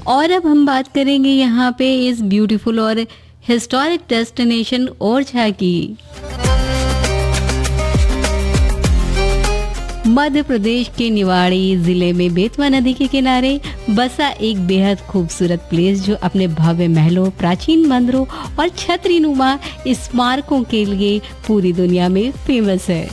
और अब हम बात करेंगे यहाँ पे इस ब्यूटीफुल और हिस्टोरिक डेस्टिनेशन ओरछा की। मध्य प्रदेश के निवाड़ी जिले में बेतवा नदी के किनारे बसा एक बेहद खूबसूरत प्लेस जो अपने भव्य महलों, प्राचीन मंदिरों और छतरीनुमा स्मारकों के लिए पूरी दुनिया में फेमस है।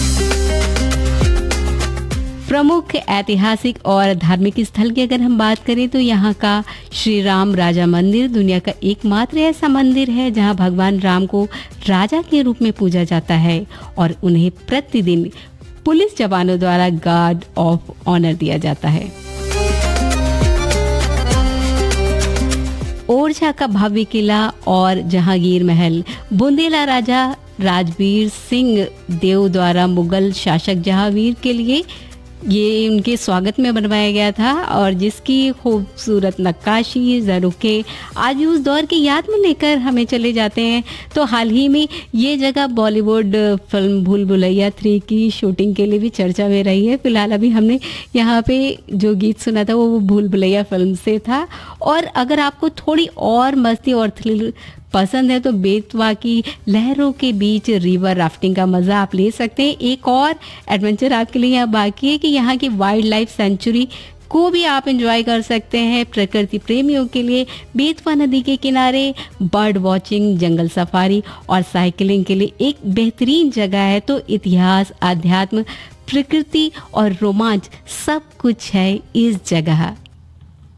प्रमुख ऐतिहासिक और धार्मिक स्थल की अगर हम बात करें तो यहाँ का श्री राम राजा मंदिर दुनिया का एकमात्र ऐसा मंदिर है जहाँ भगवान राम को राजा के रूप में पूजा जाता है और उन्हें प्रतिदिन पुलिस जवानों द्वारा गार्ड ऑफ ऑनर दिया जाता है। ओरछा का भव्य किला और जहांगीर महल बुंदेला राजा राजवीर सिंह देव द्वारा मुगल शासक जहांगीर के लिए ये उनके स्वागत में बनवाया गया था और जिसकी खूबसूरत नक्काशी ज़रूके आज उस दौर की याद में लेकर हमें चले जाते हैं। तो हाल ही में ये जगह बॉलीवुड फिल्म भूल भुलैया 3 की शूटिंग के लिए भी चर्चा में रही है। फिलहाल अभी हमने यहाँ पे जो गीत सुना था वो भूल भुलैया फिल्म से था। और अगर आपको थोड़ी और मस्ती और थ्रिल पसंद है तो बेतवा की लहरों के बीच रिवर राफ्टिंग का मज़ा आप ले सकते हैं। एक और एडवेंचर आपके लिए यहाँ बाकी है कि यहाँ की वाइल्ड लाइफ सेंचुरी को भी आप एंजॉय कर सकते हैं। प्रकृति प्रेमियों के लिए बेतवा नदी के किनारे बर्ड वॉचिंग, जंगल सफारी और साइकिलिंग के लिए एक बेहतरीन जगह है। तो इतिहास, अध्यात्म, प्रकृति और रोमांच सब कुछ है इस जगह।